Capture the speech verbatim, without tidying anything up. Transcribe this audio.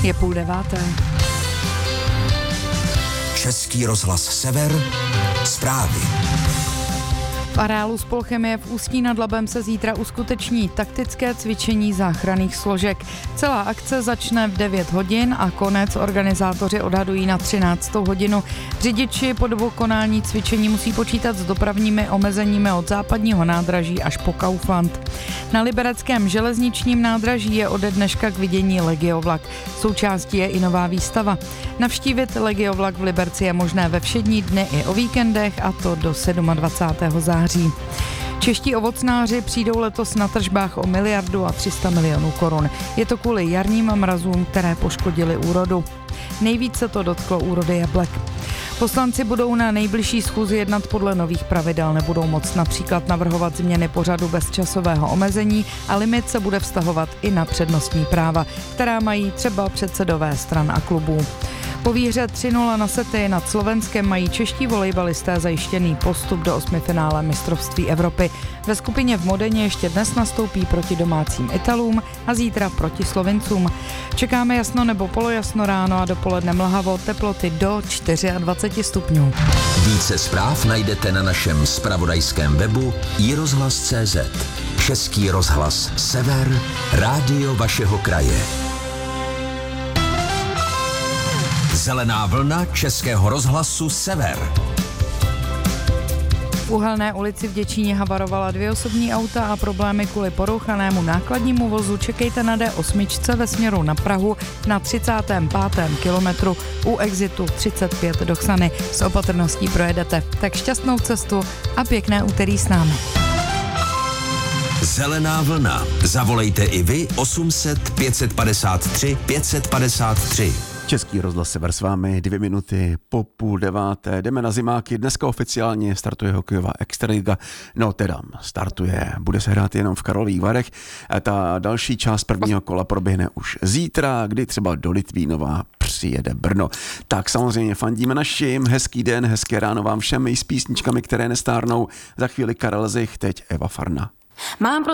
Je půl deváté. Český rozhlas Sever, zprávy. V areálu Spolchemie v Ústí nad Labem se zítra uskuteční taktické cvičení záchranných složek. Celá akce začne v devět hodin a konec organizátoři odhadují na třináctou hodinu. Řidiči po dobu konání cvičení musí počítat s dopravními omezeními od západního nádraží až po Kaufland. Na libereckém železničním nádraží je ode dneška k vidění Legiovlak. Součástí je i nová výstava. Navštívit Legiovlak v Liberci je možné ve všední dny i o víkendech, a to do dvacátého sedmého září. Čeští ovocnáři přijdou letos na tržbách o miliardu a tři sta milionů korun. Je to kvůli jarním mrazům, které poškodily úrodu. Nejvíce to dotklo úrody jablek. Poslanci budou na nejbližší schůzi jednat podle nových pravidel. Nebudou moct například navrhovat změny pořadu bez časového omezení a limit se bude vztahovat i na přednostní práva, která mají třeba předsedové stran a klubů. Po výhře tři nula na sety nad Slovenskem mají čeští volejbalisté zajištěný postup do osmifinále mistrovství Evropy. Ve skupině v Modeně ještě dnes nastoupí proti domácím Italům a zítra proti Slovincům. Čekáme jasno nebo polojasno ráno a dopoledne mlhavo, teploty do dvacet čtyři stupňů. Více zpráv najdete na našem zpravodajském webu i rozhlas tečka cé zet. Český rozhlas Sever, rádio vašeho kraje. Zelená vlna Českého rozhlasu Sever. V Uhelné ulici v Děčíně havarovala dvě osobní auta a problémy kvůli porouchanému nákladnímu vozu čekejte na D osm ve směru na Prahu na třicátém pátém kilometru u exitu třicet pět do Xany. S opatrností projedete. Tak šťastnou cestu a pěkné úterý s námi. Zelená vlna. Zavolejte i vy osm set pět padesát tři pět padesát tři. Český rozhlas Sever s vámi, dvě minuty po půl deváté. Jdeme na zimáky. Dneska oficiálně startuje hokejová extraliga. No teda startuje, bude se hrát jenom v Karlových Varech. Ta další část prvního kola proběhne už zítra, kdy třeba do Litvínova přijede Brno. Tak samozřejmě fandíme našim. Hezký den, hezké ráno vám všem i s písničkami, které nestárnou. Za chvíli Karel Zich, teď Eva Farna. Mám pro